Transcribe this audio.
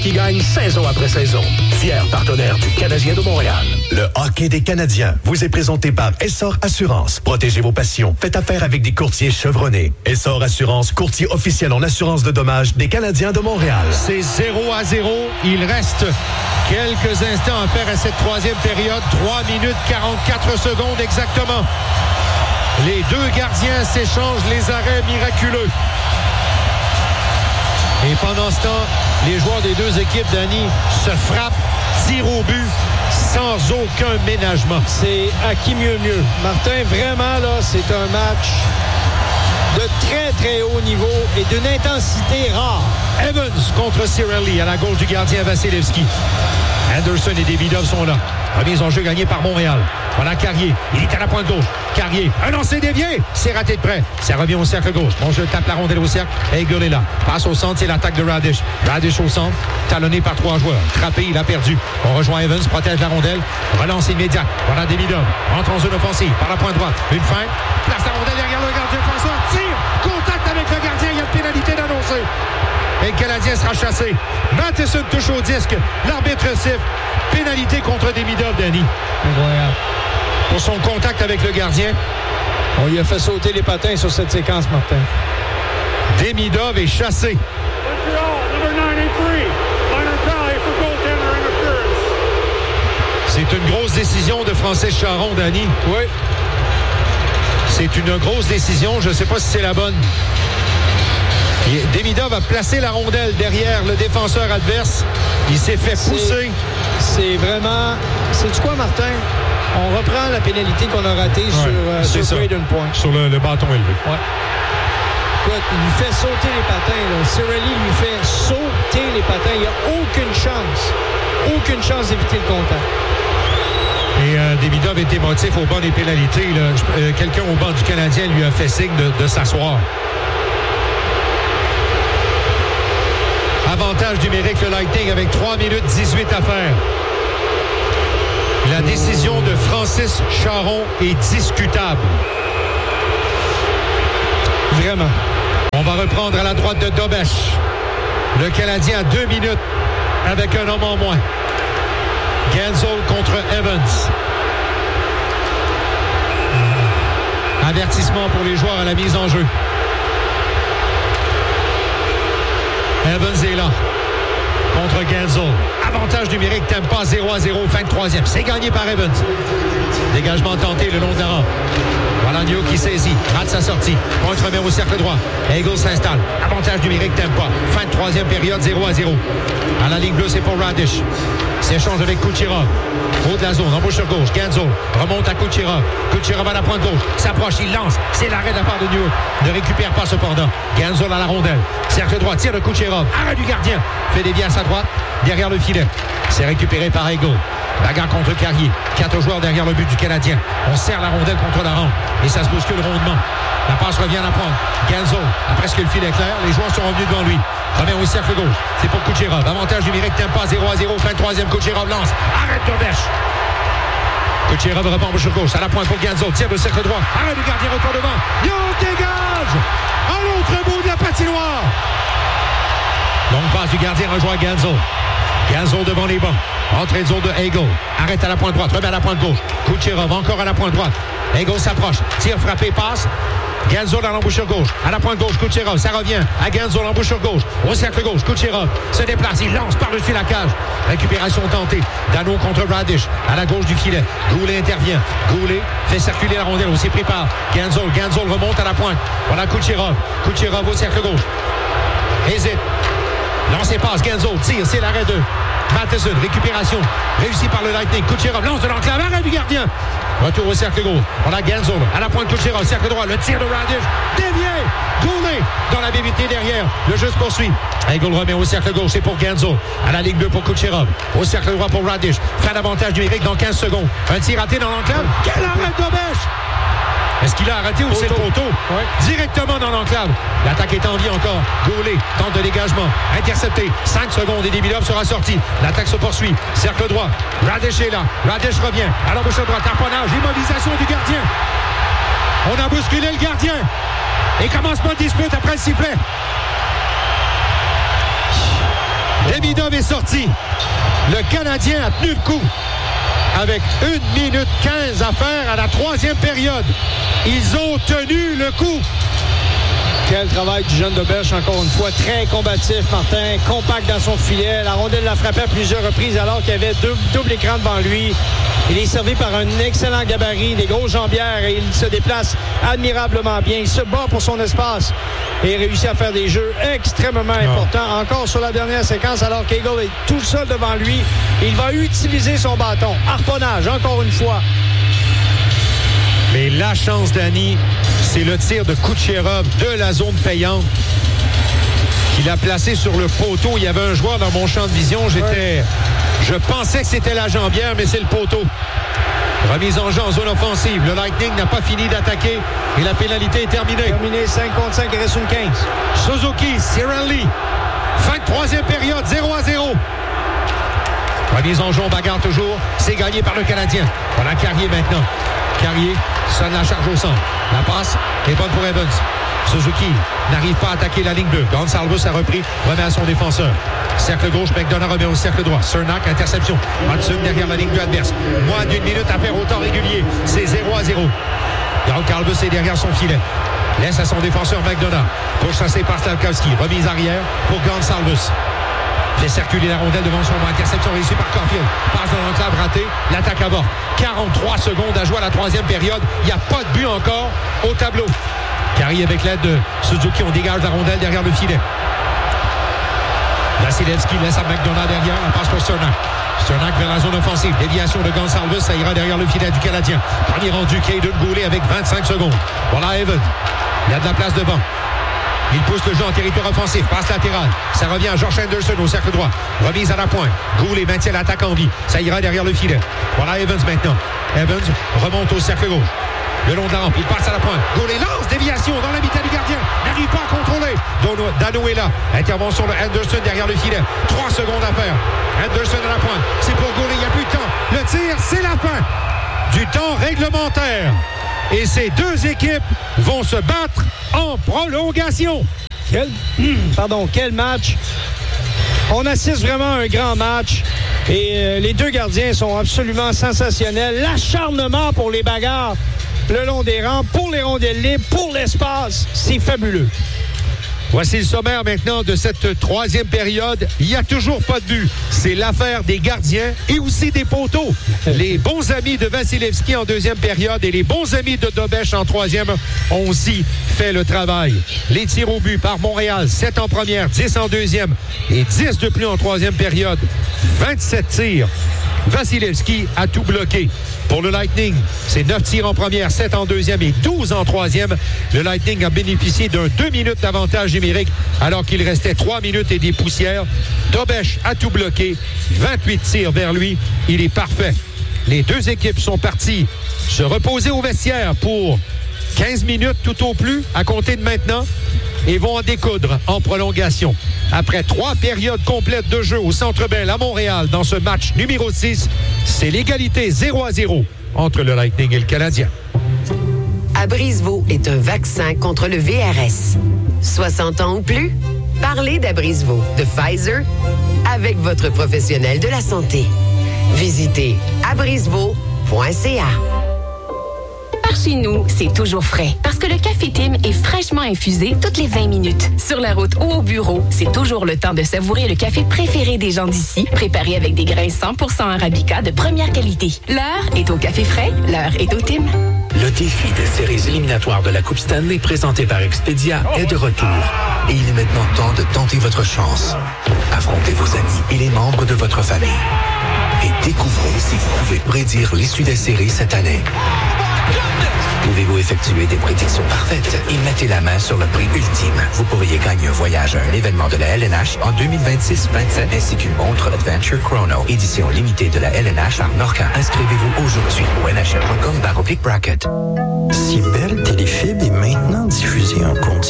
qui gagne saison après saison. Fier partenaire du Canadien de Montréal. Le hockey des Canadiens vous est présenté par Essor Assurance. Protégez vos passions. Faites affaire avec des courtiers chevronnés. Essor Assurance, courtier officiel en assurance de dommages des Canadiens de Montréal. C'est 0-0. Il reste quelques instants à faire à cette troisième période. 3 minutes 44 secondes exactement. Les deux gardiens s'échangent les arrêts miraculeux. Et pendant ce temps, les joueurs des deux équipes, Danny, se frappent, tirent au but, sans aucun ménagement. C'est à qui mieux. Martin, vraiment, là, c'est un match de très, très haut niveau et d'une intensité rare. Evans contre Cirelli à la gauche du gardien Vasilevski. Anderson et Davidov sont là. Remise en jeu gagnée par Montréal. Voilà Carrier. Il est à la pointe gauche. Carrier. Un lancer dévié. C'est raté de près. Ça revient au cercle gauche. Bon jeu tape la rondelle au cercle. Hagel est là. Passe au centre. C'est l'attaque de Radish. Radish au centre. Talonné par 3 joueurs. Trappé. Il a perdu. On rejoint Evans. Protège la rondelle. Relance immédiate. Voilà Davidov. Entre en zone offensive. Par la pointe droite. Une feinte. Place la rondelle derrière le gardien. François tire. Contact avec le gardien. Il y a une pénalité d'annoncer. Et le Canadien sera chassé. Matheson touche au disque. L'arbitre siffle. Pénalité contre Demidov, Danny. Incroyable. Pour son contact avec le gardien. On lui a fait sauter les patins sur cette séquence, Martin. Demidov est chassé. C'est une grosse décision de Francis Charon, Danny. Oui. C'est une grosse décision. Je ne sais pas si c'est la bonne. Demidov a placé la rondelle derrière le défenseur adverse. Il s'est fait pousser. C'est vraiment... C'est quoi, Martin? On reprend la pénalité qu'on a ratée sur Braden Point. Sur le bâton élevé. Ouais. Écoute, il lui fait sauter les patins. Là. Cirelli lui fait sauter les patins. Il n'y a aucune chance. Aucune chance d'éviter le contact. Et Demidov est émotif au banc des pénalités. Quelqu'un au banc du Canadien lui a fait signe de s'asseoir. Avantage numérique, le Lightning, avec 3 minutes 18 à faire. La décision de Francis Charon est discutable. Vraiment. On va reprendre à la droite de Dobesch. Le Canadien a 2 minutes avec un homme en moins. Gensel contre Evans. Avertissement pour les joueurs à la mise en jeu. Evans est là contre Gensel. Avantage numérique, Tampa 0-0, fin de troisième. C'est gagné par Evans. Dégagement tenté le long de la rampe. Voilà Nio qui saisit, rate sa sortie. Point remet au cercle droit. Hagel s'installe. Avantage numérique, Tampa. Fin de troisième période, 0-0. À la ligne bleue, c'est pour Radish. S'échange avec Kucherov. Haut de la zone, embouchure gauche. Gensel remonte à Kucherov. Kucherov à la pointe gauche. S'approche, il lance. C'est l'arrêt de la part de Nio. Ne récupère pas cependant. Gensel à la rondelle. Cercle droit, tire de Kucherov. Arrêt du gardien. Fait dévier à sa droite, derrière le filet. C'est récupéré par Hagel. Bagarre contre Carrier. 4 joueurs derrière le but du Canadien. On serre la rondelle contre la rampe. Et ça se bouscule rondement. La passe revient à la pointe. Gensel a presque le filet clair. Les joueurs sont revenus devant lui. Revient au cercle gauche. C'est pour Kucherov. Avantage numérique, Tampa 0-0. Fin de troisième. Kucherov lance. Arrête Dobesch. Kucherov reprend en bouche gauche. À la pointe pour Gensel. Tire le cercle droit. Arrête du gardien. Retour devant. Yo, dégage. À l'autre bout de la patinoire. Longue passe du gardien rejoint Gensel. Gensel devant les bancs. Entrée de zone de Hagel. Arrête à la pointe droite. Remet à la pointe gauche. Kucherov encore à la pointe droite. Hagel s'approche. Tire, frappé, passe. Gensel à l'embouchure gauche. À la pointe gauche, Kucherov. Ça revient à Gensel, l'embouchure gauche. Au cercle gauche, Kucherov se déplace. Il lance par-dessus la cage. Récupération tentée. Dano contre Radish. À la gauche du filet. Goulet intervient. Goulet fait circuler la rondelle. Aussi pris par Gensel. Gensel remonte à la pointe. Voilà Kucherov. Kucherov au cercle gauche. Hésite. Lancé passe. Gensel tire. C'est l'arrêt de Matheson. Récupération. Réussi par le Lightning. Kucherov lance de l'enclave. Arrêt du gardien. Retour au cercle gauche. On a Gensel à la pointe Kucherov. Cercle droit. Le tir de Radish. Dévié. Goulet dans la BVT derrière. Le jeu se poursuit. Hagel remet au cercle gauche. C'est pour Gensel. À la ligne bleue pour Kucherov. Au cercle droit pour Radish. Fin d'avantage numérique dans 15 secondes. Un tir raté dans l'enclave. Quel arrêt de Dobesch! Est-ce qu'il a arrêté ou c'est le poteau? Ouais. Directement dans l'enclave. L'attaque est en vie encore. Goulet tente de dégagement. Intercepté. 5 secondes et Demidov sera sorti. L'attaque se poursuit. Cercle droit. Radish est là. Radish revient. À l'embauche droite. Tamponnage. Immobilisation du gardien. On a bousculé le gardien. Et commencement de dispute après le sifflet. Demidov est sorti. Le Canadien a tenu le coup. Avec 1 minute 15 à faire à la 3e période. Ils ont tenu le coup. Quel travail du jeune Dobèche, encore une fois, très combatif, Martin, compact dans son filet. La rondelle l'a frappé à plusieurs reprises alors qu'il y avait double écran devant lui. Il est servi par un excellent gabarit, des grosses jambières et il se déplace admirablement bien. Il se bat pour son espace et réussit à faire des jeux extrêmement importants. Encore sur la dernière séquence, alors qu'Eagle est tout seul devant lui, il va utiliser son bâton. Harponnage, encore une fois. Mais la chance d'Annie, c'est le tir de Kucherov de la zone payante qu'il a placé sur le poteau. Il y avait un joueur dans mon champ de vision. Je pensais que c'était la jambière, mais c'est le poteau. Remise en jeu en zone offensive. Le Lightning n'a pas fini d'attaquer et la pénalité est terminée. Terminé 5 contre 5, il reste une 15. Suzuki, Cirelli. Fin de 3e période, 0-0. Remise en jeu, on bagarre toujours. C'est gagné par le Canadien. Voilà Carrier maintenant. Carrier sonne la charge au centre. La passe est bonne pour Evans. Suzuki n'arrive pas à attaquer la ligne bleue. Gonsalves a repris, remet à son défenseur. Cercle gauche, McDonough remet au cercle droit. Cernak, interception. Hudson derrière la ligne bleue adverse. Moins d'1 minute à faire au temps régulier. C'est 0-0. Gonsalves est derrière son filet. Laisse à son défenseur McDonough. Gauche chassé par Slavkovski. Remise arrière pour Gonsalves. Fait circuler la rondelle devant son interception réussie par Caulfield. Passe dans l'enclave ratée. L'attaque avorte. 43 secondes à jouer à la 3e période. Il n'y a pas de but encore au tableau. Carrier avec l'aide de Suzuki. On dégage la rondelle derrière le filet. Vasilevski laisse à McDonough derrière. On passe pour Cernak. Cernak vers la zone offensive. Déviation de Gonsalves. Ça ira derrière le filet du Canadien. Premier rendu. Caden Goulet avec 25 secondes. Voilà Evan. Il y a de la place devant. Il pousse le jeu en territoire offensif. Passe latérale. Ça revient à Josh Anderson au cercle droit. Remise à la pointe. Goulet maintient l'attaque en vie. Ça ira derrière le filet. Voilà Evans maintenant. Evans remonte au cercle gauche. Le long de la rampe. Il passe à la pointe. Goulet lance. Déviation dans la mitad du gardien. N'arrive pas à contrôler. Dano est là. Intervention de Anderson derrière le filet. 3 secondes à faire. Anderson à la pointe. C'est pour Goulet. Il n'y a plus de temps. Le tir, c'est la fin du temps réglementaire. Et ces deux équipes vont se battre en prolongation. Quel match. On assiste vraiment à un grand match. Et les deux gardiens sont absolument sensationnels. L'acharnement pour les bagarres le long des rangs, pour les rondelles libres, pour l'espace. C'est fabuleux. Voici le sommaire maintenant de cette 3e période. Il n'y a toujours pas de but. C'est l'affaire des gardiens et aussi des poteaux. Les bons amis de Vasilevski en 2e période et les bons amis de Dobèche en 3e ont aussi fait le travail. Les tirs au but par Montréal, 7 en première, 10 en 2e et 10 de plus en 3e période. 27 tirs. Vasilevski a tout bloqué. Pour le Lightning, c'est 9 tirs en première, 7 en 2e et 12 en 3e. Le Lightning a bénéficié d'un 2 minutes d'avantage numérique alors qu'il restait 3 minutes et des poussières. Dobèche a tout bloqué. 28 tirs vers lui. Il est parfait. Les deux équipes sont parties se reposer au vestiaire pour 15 minutes tout au plus à compter de maintenant et vont en découdre en prolongation. Après 3 périodes complètes de jeu au Centre Bell à Montréal dans ce match numéro 6, c'est l'égalité 0-0 entre le Lightning et le Canadien. Abrisvo est un vaccin contre le VRS. 60 ans ou plus? Parlez d'Abrisvo de Pfizer avec votre professionnel de la santé. Visitez abrisvo.ca. Par chez nous, c'est toujours frais. Parce que le café Tim est fraîchement infusé toutes les 20 minutes. Sur la route ou au bureau, c'est toujours le temps de savourer le café préféré des gens d'ici, préparé avec des grains 100% Arabica de première qualité. L'heure est au café frais, l'heure est au Tim. Le défi des séries éliminatoires de la Coupe Stanley présenté par Expedia est de retour. Et il est maintenant temps de tenter votre chance. Affrontez vos amis et les membres de votre famille. Et découvrez si vous pouvez prédire l'issue des séries cette année. Pouvez-vous effectuer des prédictions parfaites et mettez la main sur le prix ultime? Vous pourriez gagner un voyage à un événement de la LNH en 2026-27 ainsi qu'une montre Adventure Chrono, édition limitée de la LNH à Norca. Inscrivez-vous aujourd'hui au nhl.com/bracket. Si Bell Téléfib est maintenant diffusé en continu.